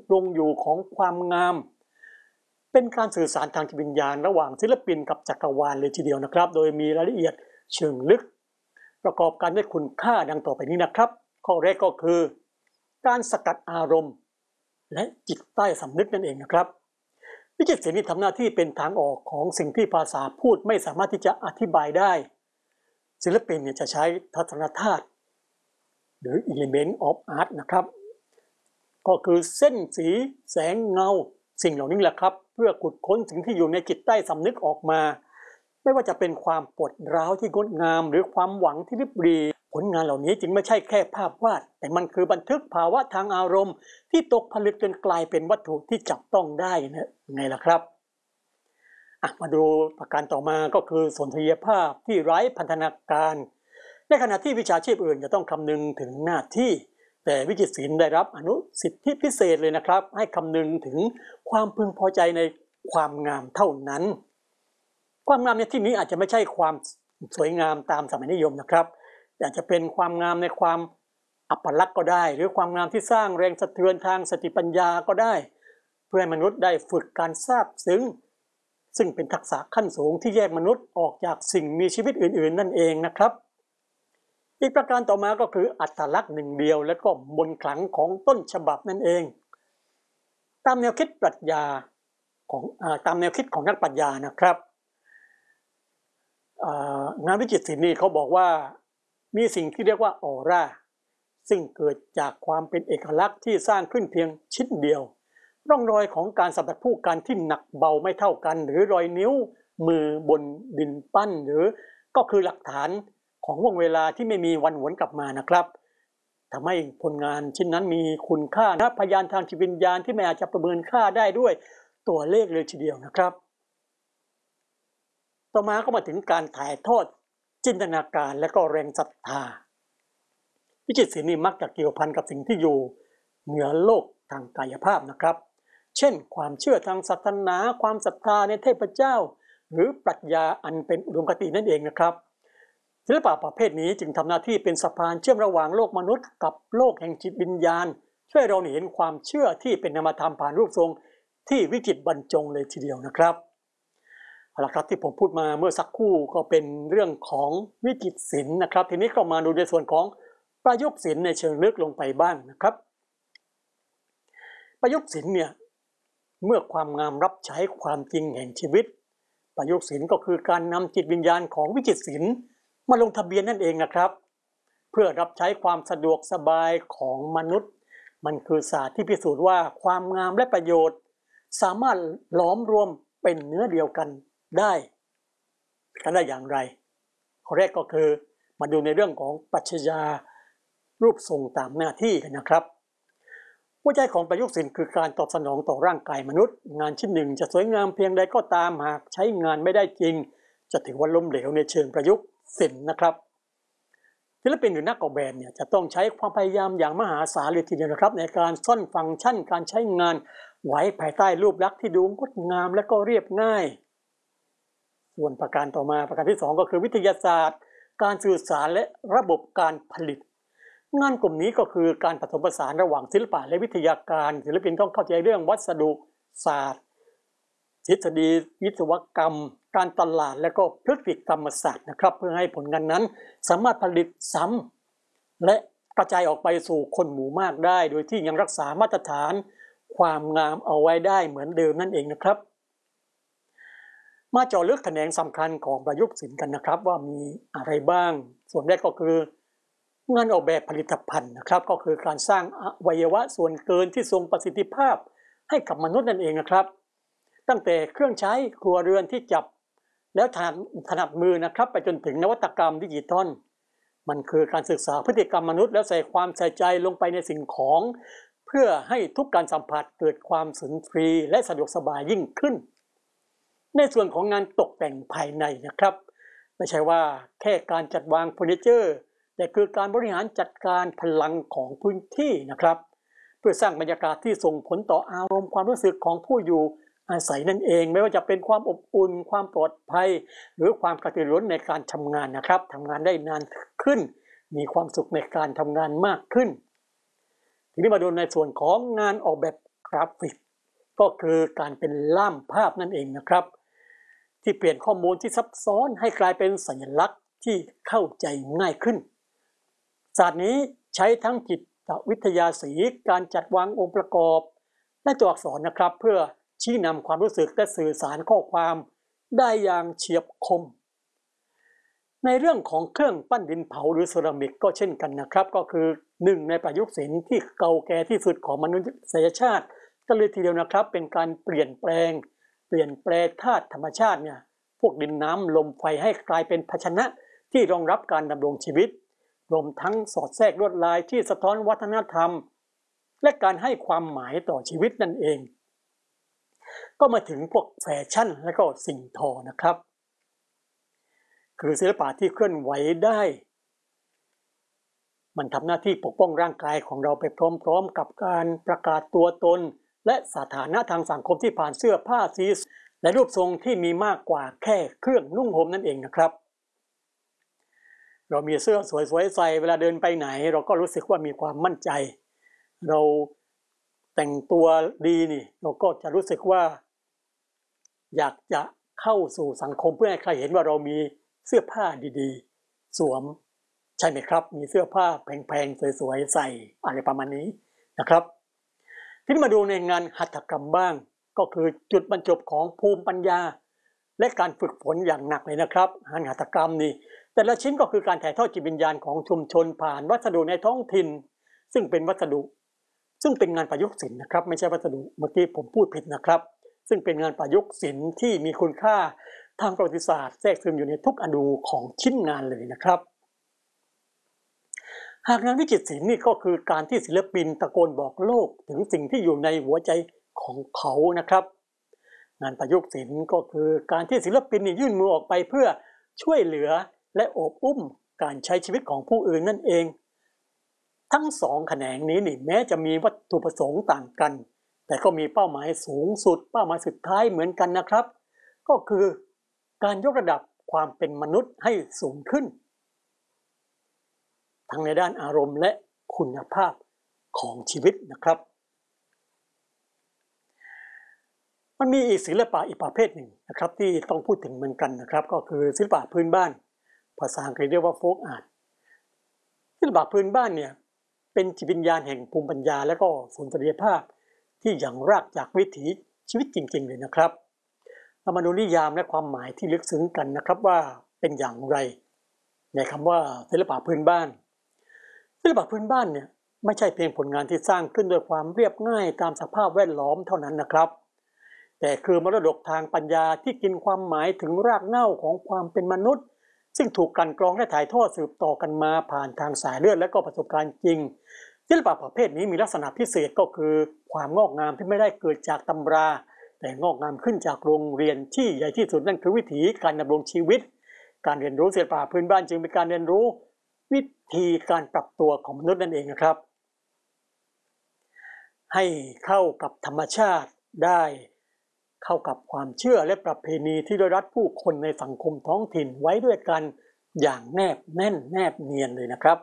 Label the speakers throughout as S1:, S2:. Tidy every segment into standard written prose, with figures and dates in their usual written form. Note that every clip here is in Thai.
S1: ปรุงอยู่ของความงามเป็นการสื่อสารทางจิตวิญญาณระหว่างศิลปินกับจักรวาลเลยทีเดียวนะครับโดยมีรายละเอียดเชิงลึกประกอบกันด้วยคุณค่าดังต่อไปนี้นะครับข้อแรกก็คือการสกัดอารมณ์และจิตใต้สำนึกนั่นเองนะครับวิจิตรศิลป์นี่ทำหน้าที่เป็นทางออกของสิ่งที่ภาษาพูดไม่สามารถที่จะอธิบายได้ศิลปินจะใช้ทัศนธาตุหรือ element of art นะครับก็คือเส้นสีแสงเงาสิ่งเหล่านี้แหละครับเพื่อขุดค้นสิ่งที่อยู่ในจิตใต้สำนึกออกมาไม่ว่าจะเป็นความปวดร้าวที่งดงามหรือความหวังที่ริบหรี่ผลงานเหล่านี้จึงไม่ใช่แค่ภาพวาดแต่มันคือบันทึกภาวะทางอารมณ์ที่ตกผลึกจนกลายเป็นวัตถุที่จับต้องได้นะไงล่ะครับมาดูประการต่อมาก็คือสนทรียภาพที่ไร้พันธนาการในขณะที่วิชาชีพอื่นจะต้องคำนึงถึงหน้าที่แต่วิจิตรศิลป์ได้รับอนุสิทธิพิเศษเลยนะครับให้คำนึงถึงความพึงพอใจในความงามเท่านั้นความงามในที่นี้อาจจะไม่ใช่ความสวยงามตามสมัยนิยมนะครับแต่อาจจะเป็นความงามในความอัปลักษณ์ก็ได้หรือความงามที่สร้างแรงสะเทือนทางสติปัญญาก็ได้เพื่อให้มนุษย์ได้ฝึกการซาบซึ้งซึ่งเป็นทักษะขั้นสูงที่แยกมนุษย์ออกจากสิ่งมีชีวิตอื่นๆนั่นเองนะครับอีกประการต่อมาก็คืออัตลักษณ์หนึ่งเดียวและก็มนต์ขลังของต้นฉบับนั่นเองตามแนวคิดปรัชญาของตามแนวคิดของนักปรัชญานะครับงานวิจิตรศิลป์นี่เขาบอกว่ามีสิ่งที่เรียกว่าออร่าซึ่งเกิดจากความเป็นเอกลักษณ์ที่สร้างขึ้นเพียงชิ้นเดียวร่องรอยของการสัมผัสผู้กันที่หนักเบาไม่เท่ากันหรือรอยนิ้วมือบนดินปั้นหรือก็คือหลักฐานของวงเวลาที่ไม่มีวันหวนกลับมานะครับทำให้ผลงานชิ้นนั้นมีคุณค่านะพยานทางจิตวิญญาณที่ไม่อาจจะประเมินค่าได้ด้วยตัวเลขเลยทีเดียวนะครับต่อมาก็มาถึงการถ่ายทอดจินตนาการและก็แรงศรัทธาวิจิตรศิลป์นี่มักจะเกี่ยวพันกับสิ่งที่อยู่เหนือโลกทางกายภาพนะครับเช่นความเชื่อทางศาสนาความศรัทธาในเทพเจ้าหรือปรัชญาอันเป็นอุดมคตินั่นเองนะครับศิลปะประเภทนี้จึงทำหน้าที่เป็นสะพานเชื่อมระหว่างโลกมนุษย์กับโลกแห่งจิตวิญญาณช่วยเราเห็นความเชื่อที่เป็นนามธรรมผ่านรูปทรงที่วิจิตรบรรจงเลยทีเดียวนะครับเอาละครับที่ผมพูดมาเมื่อสักครู่ก็เป็นเรื่องของวิจิตรศิลป์นะครับทีนี้ก็มาดูในส่วนของประยุกต์ศิลป์ในเชิงลึกลงไปบ้างนะครับประยุกต์ศิลป์เนี่ยเมื่อความงามรับใช้ความจริงแห่งชีวิตประยุกต์ศิลป์ก็คือการนำจิตวิญญาณของวิจิตรศิลป์มาลงทะเบียนนั่นเองนะครับเพื่อรับใช้ความสะดวกสบายของมนุษย์มันคือศาสตร์ที่พิสูจน์ว่าความงามและประโยชน์สามารถหลอมรวมเป็นเนื้อเดียวกันได้อย่างไรข้อแรกก็คือมาดูในเรื่องของปรัชญารูปทรงตามหน้าที่กันนะครับหัวใจของประยุกต์ศิลป์คือการตอบสนองต่อร่างกายมนุษย์งานชิ้นหนึ่งจะสวยงามเพียงใดก็ตามหากใช้งานไม่ได้จริงจะถือว่าล้มเหลวในเชิงประยุกต์ศิลป์นะครับศิลปินหรือนักออกแบบเนี่ยจะต้องใช้ความพยายามอย่างมหาศาลเลยทีเดียวนะครับในการซ่อนฟังก์ชันการใช้งานไว้ภายใต้รูปลักษณ์ที่ดูงดงามและก็เรียบง่ายส่วนประการต่อมาประการที่2ก็คือวิทยาศาสตร์การสื่อสารและระบบการผลิตงานกลุ่มนี้ก็คือการผสมผสานระหว่างศิลปะและวิทยาการศิลปินต้องเข้าใจเรื่องวัสดุศาสตร์ทฤษฎีวิศวกรรมการตลาดและก็พฤติกรรมศาสตร์นะครับเพื่อให้ผลงานนั้นสามารถผลิตซ้ำและกระจายออกไปสู่คนหมู่มากได้โดยที่ยังรักษามาตรฐานความงามเอาไว้ได้เหมือนเดิมนั่นเองนะครับมาเจาะลึกแขนงสำคัญของประยุกต์ศิลป์กันนะครับว่ามีอะไรบ้างส่วนแรกก็คืองานออกแบบผลิตภัณฑ์นะครับก็คือการสร้างอวัยวะส่วนเกินที่ทรงประสิทธิภาพให้กับมนุษย์นั่นเองนะครับตั้งแต่เครื่องใช้ครัวเรือนที่จับแล้วถนัดมือนะครับไปจนถึงนวัตกรรมดิจิตอลมันคือการศึกษาพฤติกรรมมนุษย์แล้วใส่ความใส่ใจลงไปในสิ่งของเพื่อให้ทุกการสัมผัสเกิดความสุนทรีย์และสะดวกสบายยิ่งขึ้นในส่วนของงานตกแต่งภายในนะครับไม่ใช่ว่าแค่การจัดวางเฟอร์นิเจอร์แต่คือการบริหารจัดการพลังของพื้นที่นะครับเพื่อสร้างบรรยากาศที่ส่งผลต่ออารมณ์ความรู้สึกของผู้อยู่อาศัยนั่นเองไม่ว่าจะเป็นความอบอุ่นความปลอดภัยหรือความกระตือรือร้นในการทำงานนะครับทำงานได้นานขึ้นมีความสุขในการทำงานมากขึ้นทีนี้มาดูในส่วนของงานออกแบบกราฟิกก็คือการเป็นล่ามภาพนั่นเองนะครับที่เปลี่ยนข้อมูลที่ซับซ้อนให้กลายเป็นสัญลักษณ์ที่เข้าใจง่ายขึ้นศาสตร์นี้ใช้ทั้งจิตวิทยาสีการจัดวางองค์ประกอบและตัวอักษรนะครับเพื่อชี้นำความรู้สึกและสื่อสารข้อความได้อย่างเฉียบคมในเรื่องของเครื่องปั้นดินเผาหรือเซรามิกก็เช่นกันนะครับก็คือหนึ่งในประยุกต์ศิลป์ที่เก่าแก่ที่สุดของมนุษยชาติก็เลยทีเดียวนะครับเป็นการเปลี่ยนแปลงธาตุธรรมชาติเนี่ยพวกดินน้ำลมไฟให้กลายเป็นภาชนะที่รองรับการดำรงชีวิตรวมทั้งสอดแทรกลวดลายที่สะท้อนวัฒนธรรมและการให้ความหมายต่อชีวิตนั่นเองก็มาถึงพวกแฟชั่นและก็สิ่งทอนะครับคือศิลปะที่เคลื่อนไหวได้มันทำหน้าที่ปกป้องร่างกายของเราไปพร้อมๆกับการประกาศตัวตนและสถานะทางสังคมที่ผ่านเสื้อผ้าสีและรูปทรงที่มีมากกว่าแค่เครื่องนุ่งห่มนั่นเองนะครับเรามีเสื้อสวยๆใส่เวลาเดินไปไหนเราก็รู้สึกว่ามีความมั่นใจเราแต่งตัวดีนี่เราก็จะรู้สึกว่าอยากจะเข้าสู่สังคมเพื่อให้ใครเห็นว่าเรามีเสื้อผ้าดีๆสวมใช่ไหมครับมีเสื้อผ้าแพงๆสวยๆใส่อะไรประมาณนี้นะครับทีนี้มาดูในงานหัตถกรรมบ้างก็คือจุดบรรจบของภูมิปัญญาและการฝึกฝนอย่างหนักเลยนะครับงานหัตถกรรมนี่แต่ละชิ้นก็คือการถ่ายทอดจิตวิญญาณของชุมชนผ่านวัสดุในท้องถิ่นซึ่งเป็นวัสดุซึ่งเป็นงานประยุกต์ศิลป์นะครับไม่ใช่วัสดุเมื่อกี้ผมพูดผิดนะครับซึ่งเป็นงานประยุกต์ศิลป์ที่มีคุณค่าทางประวัติศาสตร์แทรกซึมอยู่ในทุกอนูของชิ้นงานเลยนะครับหากงานวิจิตรศิลป์นี่ก็คือการที่ศิลปินตะโกนบอกโลกถึงสิ่งที่อยู่ในหัวใจของเขานะครับงานประยุกต์ศิลป์ก็คือการที่ศิลปินนี่ยื่นมือออกไปเพื่อช่วยเหลือและโอบอุ้มการใช้ชีวิตของผู้อื่นนั่นเองทั้งสองแขนงนี้นี่แม้จะมีวัตถุประสงค์ต่างกันแต่ก็มีเป้าหมายสูงสุดเป้าหมายสุดท้ายเหมือนกันนะครับก็คือการยกระดับความเป็นมนุษย์ให้สูงขึ้นทั้งในด้านอารมณ์และคุณภาพของชีวิตนะครับมันมีอีกศิลปะอีกประเภทหนึ่งนะครับที่ต้องพูดถึงเหมือนกันนะครับก็คือศิลปะพื้นบ้านภาษาอังกฤษเรียกว่าโฟล์กอาร์ตศิลปะพื้นบ้านเนี่ยเป็นจิตวิญญาณแห่งภูมิปัญญาและก็สุนทรียภาพที่อย่างรากจากวิถีชีวิตจริงๆเลยนะครับเรามาดูนิยามและความหมายที่ลึกซึ้งกันนะครับว่าเป็นอย่างไรในคำว่าศิลปะพื้นบ้านศิลปะพื้นบ้านเนี่ยไม่ใช่เพียงผลงานที่สร้างขึ้นด้วยความเรียบง่ายตามสภาพแวดล้อมเท่านั้นนะครับแต่คือมรดกทางปัญญาที่กินความหมายถึงรากเหง้าของความเป็นมนุษย์ซึ่งถูกกลั่นกรองและถ่ายทอดสืบต่อกันมาผ่านทางสายเลือดและก็ประสบการณ์จริงศิลปะประเภทนี้มีลักษณะพิเศษก็คือความงอกงามที่ไม่ได้เกิดจากตำราแต่งอกงามขึ้นจากโรงเรียนที่ใหญ่ที่สุดนั่นคือวิถีการดำรงชีวิตการเรียนรู้ศิลปะพื้นบ้านจึงเป็นการเรียนรู้วิธีการปรับตัวของมนุษย์นั่นเองนะครับให้เข้ากับธรรมชาติได้เข้ากับความเชื่อและประเพณีที่ได้รัดผู้คนในสังคมท้องถิ่นไว้ด้วยกันอย่างแนบแน่นแนบเนียนเลยนะครับ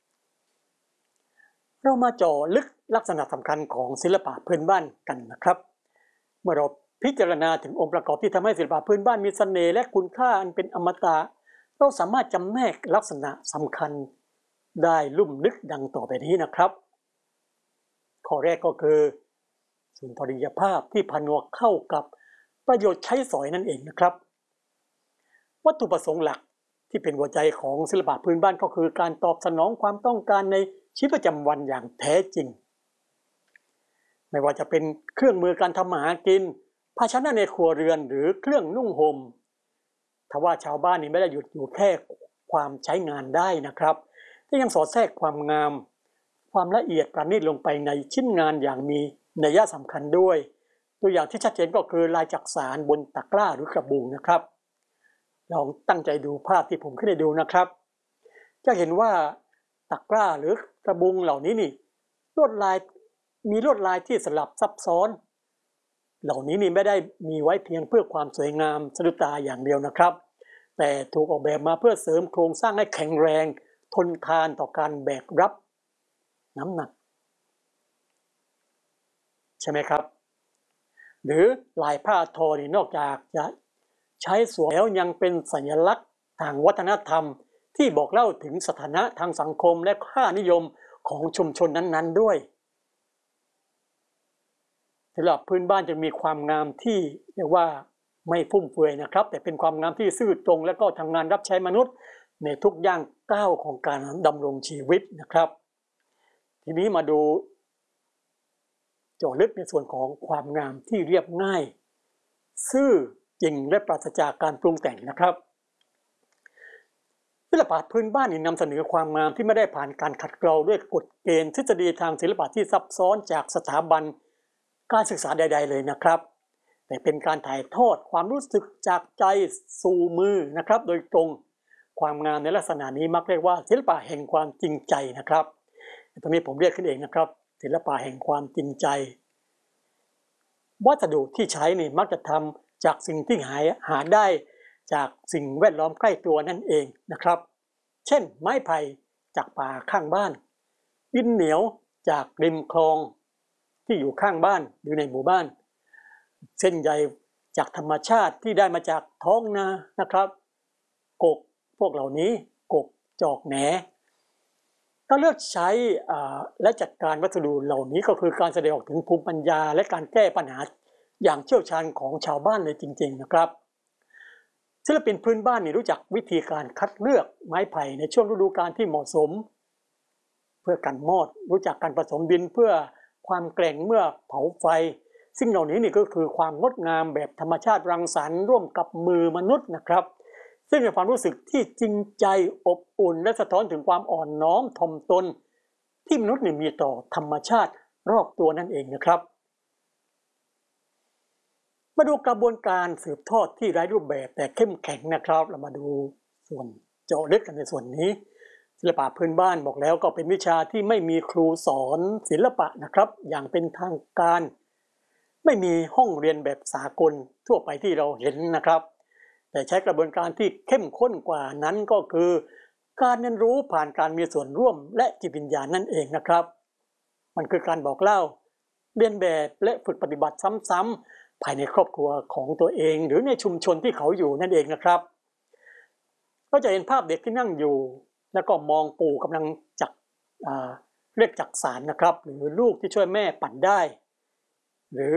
S1: เรามาเจาะลึกลักษณะสำคัญของศิลปะพื้นบ้านกันนะครับเมื่อเราพิจารณาถึงองค์ประกอบที่ทำให้ศิลปะพื้นบ้านมีเสน่ห์และคุณค่าอันเป็นอมตะเราสามารถจำแนกลักษณะสำคัญได้ลุ่มลึกดังต่อไปนี้นะครับข้อแรกก็คือสุนทรียภาพที่ผนวกเข้ากับประโยชน์ใช้สอยนั่นเองนะครับวัตถุประสงค์หลักที่เป็นหัวใจของศิลปะพื้นบ้านก็คือการตอบสนองความต้องการในชีวิตประจำวันอย่างแท้จริงไม่ว่าจะเป็นเครื่องมือการทำมาหากินภาชนะในครัวเรือนหรือเครื่องนุ่งห่มทว่าชาวบ้านนี่ไม่ได้หยุดอยู่แค่ความใช้งานได้นะครับแต่ยังสอดแทรกความงามความละเอียดประณีตลงไปในชิ้นงานอย่างมีนัยสำคัญด้วยตัวอย่างที่ชัดเจนก็คือลายจักสานบนตะกร้าหรือกระบุงนะครับลองตั้งใจดูภาพที่ผมขึ้นให้ดูนะครับจะเห็นว่าตะกร้าหรือกระบุงเหล่านี้นี่ลวดลายที่สลับซับซ้อนเหล่านี้นี่ไม่ได้มีไว้เพียงเพื่อความสวยงามสะดุดตาอย่างเดียวนะครับแต่ถูกออกแบบมาเพื่อเสริมโครงสร้างให้แข็งแรงทนทานต่อการแบกรับน้ำหนักใช่ไหมครับหรือลายผ้าทอนี่นอกจากจะใช้สวมแล้วยังเป็นสัญลักษณ์ทางวัฒนธรรมที่บอกเล่าถึงสถานะทางสังคมและค่านิยมของชุมชนนั้นๆด้วยสำหรับพื้นบ้านจะมีความงามที่เรียกว่าไม่ฟุ่มเฟือยนะครับแต่เป็นความงามที่ซื่อตรงและก็ทำงานรับใช้มนุษย์ในทุกย่างก้าวของการดำรงชีวิตนะครับทีนี้มาดูเจาะลึกในส่วนของความงามที่เรียบง่ายซื่อจริงและปราศจากการปรุงแต่งนะครับศิลปะพื้นบ้านนำเสนอความงามที่ไม่ได้ผ่านการขัดเกลาด้วยกฎเกณฑ์ทฤษฎีทางศิลปะที่ซับซ้อนจากสถาบันการศึกษาใดๆเลยนะครับแต่เป็นการถ่ายทอดความรู้สึกจากใจสู่มือนะครับโดยตรงความงามในลักษณะนี้มักเรียกว่าศิลปะแห่งความจริงใจนะครับตรงนี้ผมเรียกขึ้นเองนะครับศิลปะแห่งความจริงใจวัสดุที่ใช้นี่มักจะทำจากสิ่งที่หาได้จากสิ่งแวดล้อมใกล้ตัวนั่นเองนะครับเช่นไม้ไผ่จากป่าข้างบ้านดินเหนียวจากริมคลองที่อยู่ข้างบ้านหรือในหมู่บ้านเส้นใยจากธรรมชาติที่ได้มาจากท้องนานะครับกกพวกเหล่านี้กกจอกแหนก็เลือกใช้และจัดการวัสดุเหล่านี้ก็คือการแสดงออกถึงภูมิปัญญาและการแก้ปัญหาอย่างเชี่ยวชาญของชาวบ้านเลยจริงๆนะครับศิลปินพื้นบ้านนี่รู้จักวิธีการคัดเลือกไม้ไผ่ในช่วงฤดูกาลที่เหมาะสมเพื่อกันมอดรู้จักการผสมดินเพื่อความแกร่งเมื่อเผาไฟสิ่งเหล่านี้นี่ก็คือความงดงามแบบธรรมชาติรังสรรค์ร่วมกับมือมนุษย์นะครับซึ่งเป็นความรู้สึกที่จริงใจอบอุ่นและสะท้อนถึงความอ่อนน้อมถ่อมตนที่มนุษย์มีต่อธรรมชาติรอบตัวนั่นเองนะครับมาดูกระบวนการสืบทอดที่ไร้รูปแบบแต่เข้มแข็งนะครับเรามาดูส่วนเจาะลึกกันในส่วนนี้ศิลปะพื้นบ้านบอกแล้วก็เป็นวิชาที่ไม่มีครูสอนศิลปะนะครับอย่างเป็นทางการไม่มีห้องเรียนแบบสากลทั่วไปที่เราเห็นนะครับแต่ใช้กระบวนการที่เข้มข้นกว่านั้นก็คือการเรียนรู้ผ่านการมีส่วนร่วมและจิตวิญญาณนั่นเองนะครับมันคือการบอกเล่าเรียนแบบและฝึกปฏิบัติซ้ำๆภายในครอบครัวของตัวเองหรือในชุมชนที่เขาอยู่นั่นเองนะครับก็จะเห็นภาพเด็กที่นั่งอยู่แล้วก็มองปู่กำลังจักเรียกจักสานนะครับหรือลูกที่ช่วยแม่ปั่นได้หรื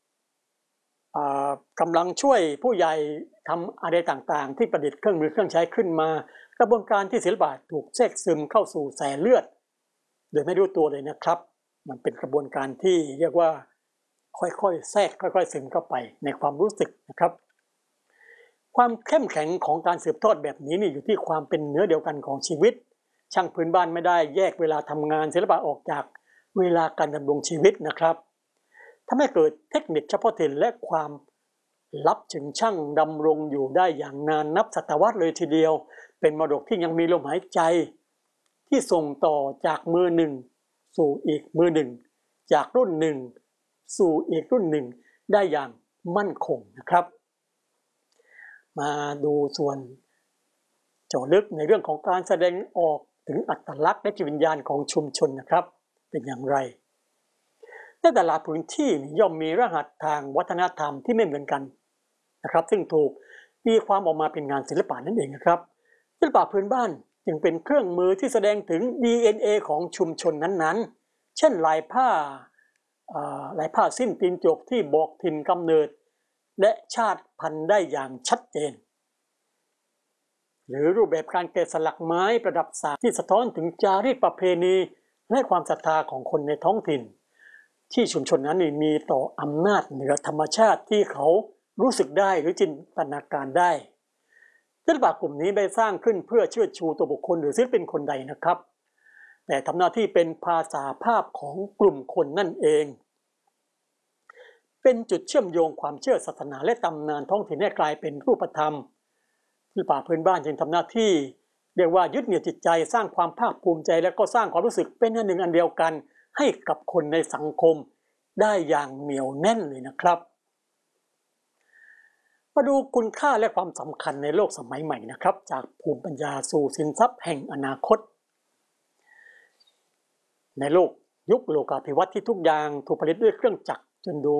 S1: อกำลังช่วยผู้ใหญ่ทำอะไรต่างๆที่ประดิษฐ์เครื่องมือเครื่องใช้ขึ้นมากระบวนการที่ศิลปะถูกแทรกซึมเข้าสู่สายเลือดโดยไม่รู้ตัวเลยนะครับมันเป็นกระบวนการที่เรียกว่าค่อยๆแทรกค่อยๆซึมเข้าไปในความรู้สึกนะครับความเข้มแข็งของการสืบทอดแบบนี้นี่อยู่ที่ความเป็นเนื้อเดียวกันของชีวิตช่างพื้นบ้านไม่ได้แยกเวลาทำงานศิลปะออกจากเวลาการดำรงชีวิตนะครับทำให้เกิดเทคนิคเฉพาะถิ่นและความลับถึงช่างดำรงอยู่ได้อย่างนานนับศตวรรษเลยทีเดียวเป็นมรดกที่ยังมีลมหายใจที่ส่งต่อจากมือหนึ่งสู่อีกมือหนึ่งจากรุ่นหนึ่งสู่อีกรุ่นหนึ่งได้อย่างมั่นคงนะครับมาดูส่วนเจาะลึกในเรื่องของการแสดงออกถึงอัตลักษณ์และจิตวิญญาณของชุมชนนะครับเป็นอย่างไรในแต่ละพื้นที่ย่อมมีรหัสทางวัฒนธรรมที่ไม่เหมือนกันนะครับซึ่งถูกตีความออกมาเป็นงานศิลปะนั่นเองนะครับศิลปะพื้นบ้านจึงเป็นเครื่องมือที่แสดงถึง DNA ของชุมชนนั้นๆเช่นลายผ้าสิ้นตีนจกที่บอกถิ่นกำเนิดและชาติพันธุ์ได้อย่างชัดเจนหรือรูปแบบการแกะสลักไม้ประดับสากที่สะท้อนถึงจารีตประเพณีและความศรัทธาของคนในท้องถิ่นที่ชุมชนนั้นมีต่ออำนาจเหนือธรรมชาติที่เขารู้สึกได้หรือจินตนาการได้ศิลปะกลุ่มนี้ไม่สร้างขึ้นเพื่อเชิดชูตัวบุคคลหรือศิลปินคนใดนะครับแต่ทำหน้าที่เป็นภาษาภาพของกลุ่มคนนั่นเองเป็นจุดเชื่อมโยงความเชื่อศาสนาและตำนานท้องถิ่นให้กลายเป็นรูปธรรมศิลปะพื้นบ้านจึงทำหน้าที่เรียกว่ายึดเหนี่ยวจิตใจสร้างความภาคภูมิใจและก็สร้างความรู้สึกเป็นอันหนึ่งอันเดียวกันให้กับคนในสังคมได้อย่างเหนียวแน่นเลยนะครับมาดูคุณค่าและความสำคัญในโลกสมัยใหม่นะครับจากภูมิปัญญาสู่สินทรัพย์แห่งอนาคตในโลกยุคโลกาภิวัตน์ที่ทุกอย่างถูกผลิตด้วยเครื่องจักรจนดู